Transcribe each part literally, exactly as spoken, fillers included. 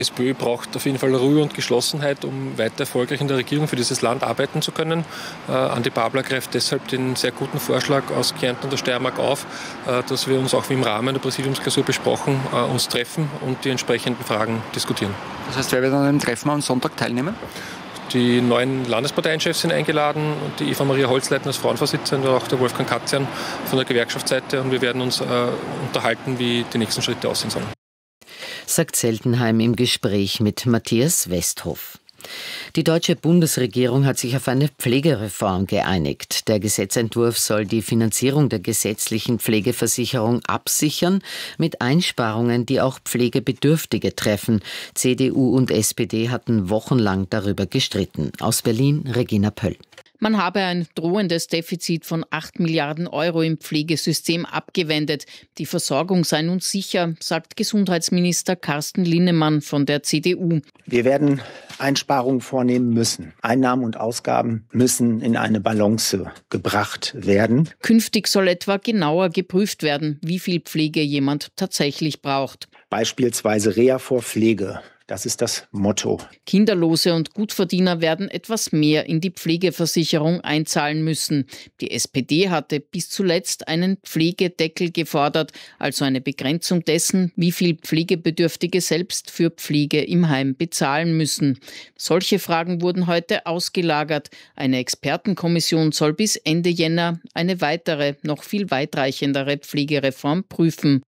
Die SPÖ braucht auf jeden Fall Ruhe und Geschlossenheit, um weiter erfolgreich in der Regierung für dieses Land arbeiten zu können. Äh, Andi Babler greift deshalb den sehr guten Vorschlag aus Kärnten und der Steiermark auf, äh, dass wir uns auch wie im Rahmen der Präsidiumsklausur besprochen, äh, uns treffen und die entsprechenden Fragen diskutieren. Das heißt, wer wird an dem Treffen am Sonntag teilnehmen? Die neuen Landesparteienchefs sind eingeladen und die Eva Maria Holzleitner als Frauenvorsitzende und auch der Wolfgang Katzian von der Gewerkschaftsseite. Und wir werden uns äh, unterhalten, wie die nächsten Schritte aussehen sollen. Sagt Seltenheim im Gespräch mit Matthias Westhoff. Die deutsche Bundesregierung hat sich auf eine Pflegereform geeinigt. Der Gesetzentwurf soll die Finanzierung der gesetzlichen Pflegeversicherung absichern, mit Einsparungen, die auch Pflegebedürftige treffen. C D U und S P D hatten wochenlang darüber gestritten. Aus Berlin, Regina Pöll. Man habe ein drohendes Defizit von acht Milliarden Euro im Pflegesystem abgewendet. Die Versorgung sei nun sicher, sagt Gesundheitsminister Carsten Linnemann von der C D U. Wir werden Einsparungen vornehmen müssen. Einnahmen und Ausgaben müssen in eine Balance gebracht werden. Künftig soll etwa genauer geprüft werden, wie viel Pflege jemand tatsächlich braucht. Beispielsweise Reha vor Pflege. Das ist das Motto. Kinderlose und Gutverdiener werden etwas mehr in die Pflegeversicherung einzahlen müssen. Die S P D hatte bis zuletzt einen Pflegedeckel gefordert, also eine Begrenzung dessen, wie viel Pflegebedürftige selbst für Pflege im Heim bezahlen müssen. Solche Fragen wurden heute ausgelagert. Eine Expertenkommission soll bis Ende Jänner eine weitere, noch viel weitreichendere Pflegereform prüfen.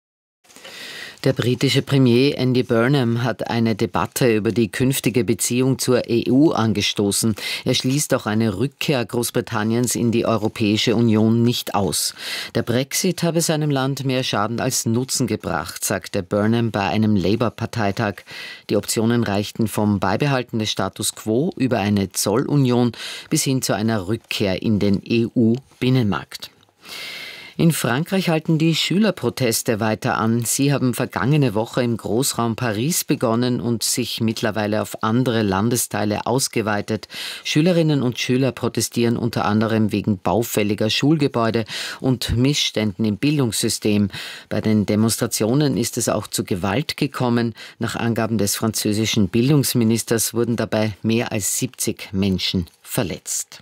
Der britische Premier Andy Burnham hat eine Debatte über die künftige Beziehung zur E U angestoßen. Er schließt auch eine Rückkehr Großbritanniens in die Europäische Union nicht aus. Der Brexit habe seinem Land mehr Schaden als Nutzen gebracht, sagte Burnham bei einem Labour-Parteitag. Die Optionen reichten vom Beibehalten des Status quo über eine Zollunion bis hin zu einer Rückkehr in den E U-Binnenmarkt. In Frankreich halten die Schülerproteste weiter an. Sie haben vergangene Woche im Großraum Paris begonnen und sich mittlerweile auf andere Landesteile ausgeweitet. Schülerinnen und Schüler protestieren unter anderem wegen baufälliger Schulgebäude und Missständen im Bildungssystem. Bei den Demonstrationen ist es auch zu Gewalt gekommen. Nach Angaben des französischen Bildungsministers wurden dabei mehr als siebzig Menschen verletzt.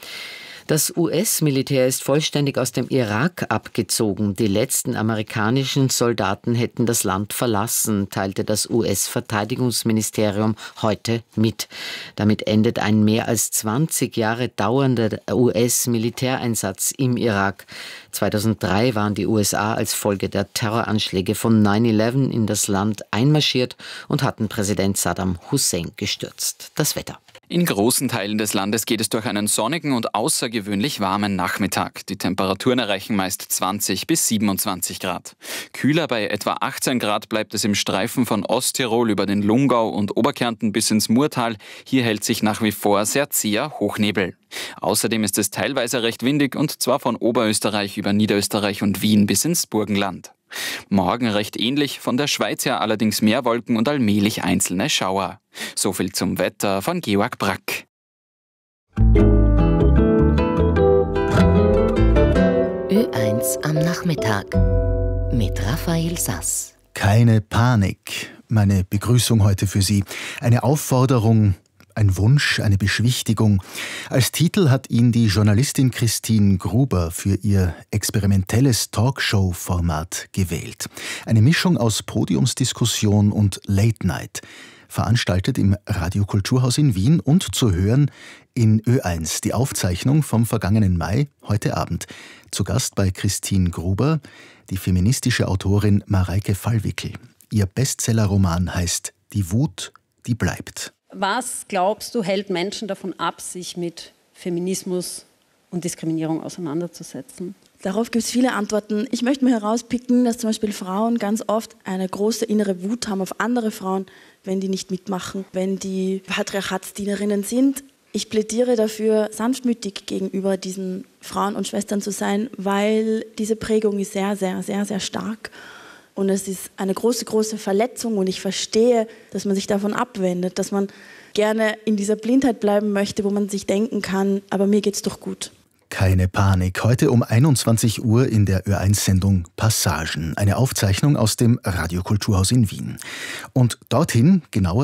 Das U S-Militär ist vollständig aus dem Irak abgezogen. Die letzten amerikanischen Soldaten hätten das Land verlassen, teilte das U S-Verteidigungsministerium heute mit. Damit endet ein mehr als zwanzig Jahre dauernder U S-Militäreinsatz im Irak. zweitausenddrei waren die U S A als Folge der Terroranschläge von neun elf in das Land einmarschiert und hatten Präsident Saddam Hussein gestürzt. Das Wetter. In großen Teilen des Landes geht es durch einen sonnigen und außergewöhnlich warmen Nachmittag. Die Temperaturen erreichen meist zwanzig bis siebenundzwanzig Grad. Kühler bei etwa achtzehn Grad bleibt es im Streifen von Osttirol über den Lungau und Oberkärnten bis ins Murtal. Hier hält sich nach wie vor sehr zäher Hochnebel. Außerdem ist es teilweise recht windig und zwar von Oberösterreich über Niederösterreich und Wien bis ins Burgenland. Morgen recht ähnlich, von der Schweiz her allerdings mehr Wolken und allmählich einzelne Schauer. So viel zum Wetter von Georg Brack. Ö eins am Nachmittag mit Raphael Sass. Keine Panik, meine Begrüßung heute für Sie. Eine Aufforderung, ein Wunsch, eine Beschwichtigung. Als Titel hat ihn die Journalistin Christine Gruber für ihr experimentelles Talkshow-Format gewählt. Eine Mischung aus Podiumsdiskussion und Late Night. Veranstaltet im Radio Kulturhaus in Wien und zu hören in Ö eins. Die Aufzeichnung vom vergangenen Mai, heute Abend. Zu Gast bei Christine Gruber, die feministische Autorin Mareike Fallwickel. Ihr Bestsellerroman heißt Die Wut, die bleibt. Was, glaubst du, hält Menschen davon ab, sich mit Feminismus und Diskriminierung auseinanderzusetzen? Darauf gibt es viele Antworten. Ich möchte mal herauspicken, dass zum Beispiel Frauen ganz oft eine große innere Wut haben auf andere Frauen, wenn die nicht mitmachen, wenn die Patriarchatsdienerinnen sind. Ich plädiere dafür, sanftmütig gegenüber diesen Frauen und Schwestern zu sein, weil diese Prägung ist sehr, sehr, sehr, sehr stark. Und es ist eine große, große Verletzung und ich verstehe, dass man sich davon abwendet, dass man gerne in dieser Blindheit bleiben möchte, wo man sich denken kann, aber mir geht's doch gut. Keine Panik. Heute um einundzwanzig Uhr in der Ö eins Sendung Passagen. Eine Aufzeichnung aus dem Radio Kulturhaus in Wien. Und dorthin, genauer